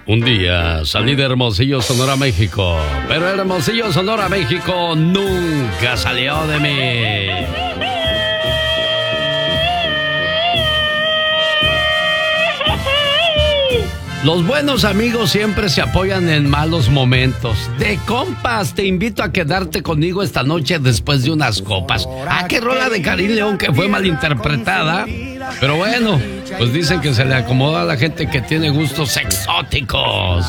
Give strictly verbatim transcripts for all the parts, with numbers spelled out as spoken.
Un día salí de Hermosillo, Sonora, México, pero Hermosillo, Sonora, México nunca salió de mí. Los buenos amigos siempre se apoyan en malos momentos. De compas, te invito a quedarte conmigo esta noche después de unas copas. Ah, qué rola de Karim León que fue malinterpretada. Pero bueno, pues dicen que se le acomoda a la gente que tiene gustos exóticos.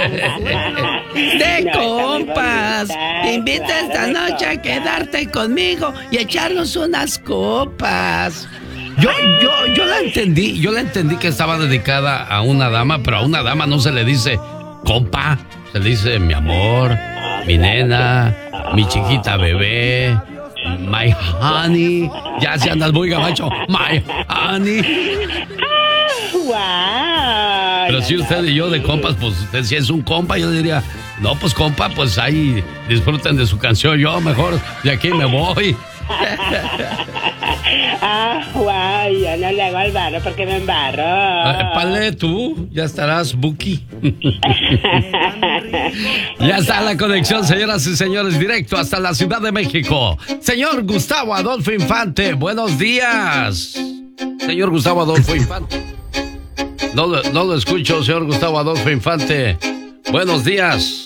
De compas, te invito esta noche a quedarte conmigo y echarnos unas copas. Yo, yo, yo la entendí, yo la entendí que estaba dedicada a una dama, pero a una dama no se le dice compa, se le dice mi amor, mi nena, mi chiquita bebé, my honey. Ya se andas muy gabacho, my honey. Wow. Pero si usted y yo de compas, pues usted si es un compa, yo diría, no, pues compa, pues ahí disfruten de su canción, yo mejor de aquí me voy. Ah, guau, yo no le hago al barro porque me embarro. Ah, Pale, tú ya estarás buki. Ya está la conexión, señoras y señores, directo hasta la Ciudad de México. Señor Gustavo Adolfo Infante, buenos días. Señor Gustavo Adolfo Infante. No, no lo escucho, señor Gustavo Adolfo Infante. Buenos días.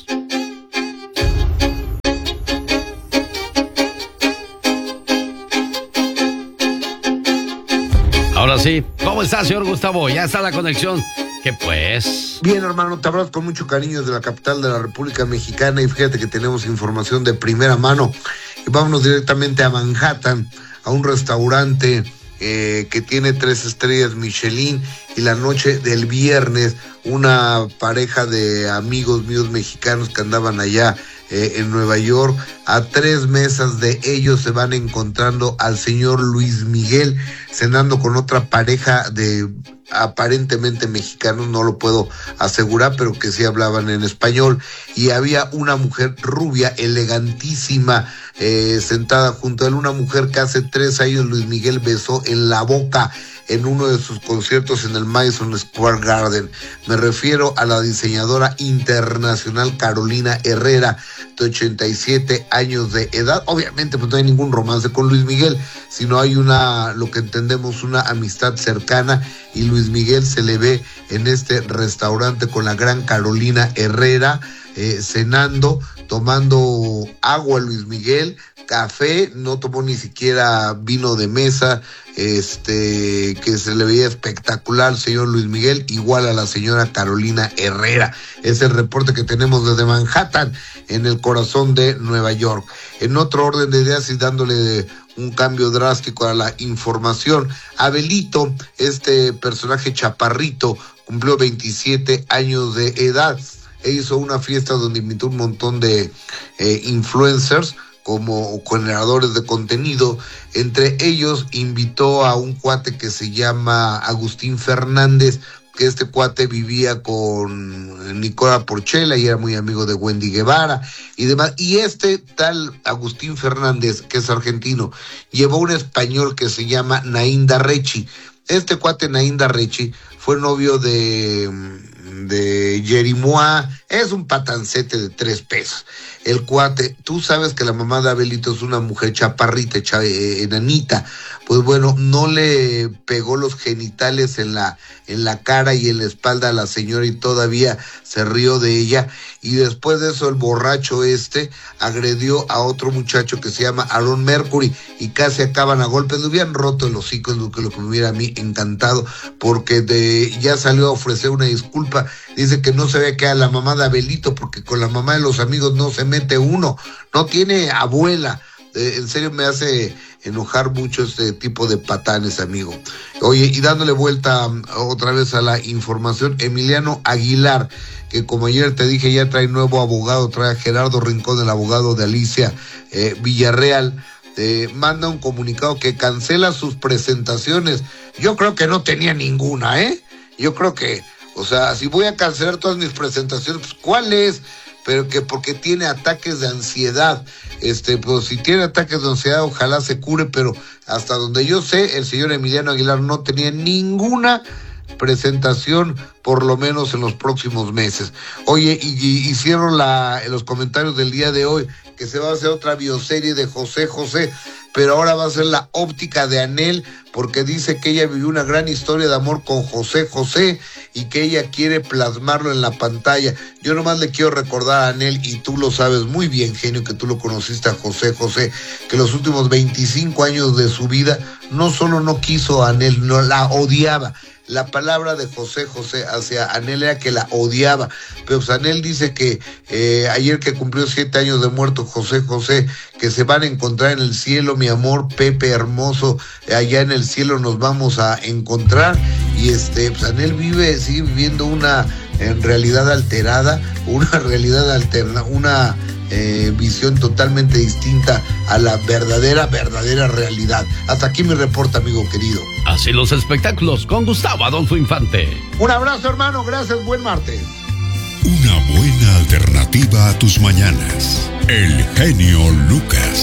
Ahora sí, ¿cómo está, señor Gustavo? Ya está la conexión. ¿Qué pues? Bien, hermano, te abrazo con mucho cariño desde la capital de la República Mexicana y fíjate que tenemos información de primera mano. Y vámonos directamente a Manhattan, a un restaurante eh, que tiene tres estrellas Michelin, y la noche del viernes una pareja de amigos míos mexicanos que andaban allá eh, en Nueva York, a tres mesas de ellos se van encontrando al señor Luis Miguel cenando con otra pareja de aparentemente mexicanos, no lo puedo asegurar, pero que sí hablaban en español, y había una mujer rubia, elegantísima, eh, sentada junto a él, una mujer que hace tres años Luis Miguel besó en la boca en uno de sus conciertos en el Madison Square Garden. Me refiero a la diseñadora internacional Carolina Herrera, de ochenta y siete años de edad. Obviamente pues no hay ningún romance con Luis Miguel, sino hay una, lo que entendemos, una amistad cercana, y Luis Miguel se le ve en este restaurante con la gran Carolina Herrera, eh, cenando, tomando agua Luis Miguel, café, no tomó ni siquiera vino de mesa, este, que se le veía espectacular al señor Luis Miguel, igual a la señora Carolina Herrera. Es el reporte que tenemos desde Manhattan, en el corazón de Nueva York. En otro orden de ideas y dándole un cambio drástico a la información, Abelito, este personaje chaparrito, cumplió veintisiete años de edad. E hizo una fiesta donde invitó un montón de eh, influencers como generadores de contenido. Entre ellos invitó a un cuate que se llama Agustín Fernández, que este cuate vivía con Nicola Porchela y era muy amigo de Wendy Guevara y demás. Y este tal Agustín Fernández, que es argentino, llevó un español que se llama Naín Darrechi. Este cuate Naín Darrechi fue novio de, de Jerimoa, es un patancete de tres pesos. El cuate, tú sabes que la mamá de Abelito es una mujer chaparrita, cha, eh, enanita, pues bueno, no le pegó los genitales en la, en la cara y en la espalda a la señora y todavía se rió de ella, y después de eso el borracho este agredió a otro muchacho que se llama Aaron Mercury y casi acaban a golpes. Le hubieran roto el hocico, es lo que, lo que me hubiera a mí encantado, porque de, ya salió a ofrecer una disculpa. Dice que no se ve que a la mamá de Abelito, porque con la mamá de los amigos no se mete uno, no tiene abuela. Eh, en serio me hace enojar mucho este tipo de patanes, amigo. Oye, y dándole vuelta um, otra vez a la información, Emiliano Aguilar, que como ayer te dije ya trae nuevo abogado, trae a Gerardo Rincón, el abogado de Alicia eh, Villarreal, eh, manda un comunicado que cancela sus presentaciones. Yo creo que no tenía ninguna, ¿eh? Yo creo que, o sea, si voy a cancelar todas mis presentaciones, pues ¿cuál es? Pero que porque tiene ataques de ansiedad. Este, pues si tiene ataques de ansiedad, ojalá se cure, pero hasta donde yo sé, el señor Emiliano Aguilar no tenía ninguna presentación por lo menos en los próximos meses. Oye, y, y, y cierro la, los comentarios del día de hoy, que se va a hacer otra bioserie de José José, pero ahora va a ser la óptica de Anel, porque dice que ella vivió una gran historia de amor con José José y que ella quiere plasmarlo en la pantalla. Yo nomás le quiero recordar a Anel, y tú lo sabes muy bien, genio, que tú lo conociste a José José, que los últimos veinticinco años de su vida no solo no quiso a Anel, no la odiaba. La palabra de José José hacia Anel era que la odiaba, pero pues Anel dice que eh, ayer que cumplió siete años de muerto José José, que se van a encontrar en el cielo, mi amor, Pepe hermoso, allá en el cielo nos vamos a encontrar, y este, pues Anel vive, sigue viviendo una en realidad alterada, una realidad alterna, una eh, visión totalmente distinta a la verdadera, verdadera realidad. Hasta aquí mi reporte, amigo querido. Así los espectáculos con Gustavo Adolfo Infante. Un abrazo, hermano, gracias, buen martes. Una buena alternativa a tus mañanas. El genio Lucas.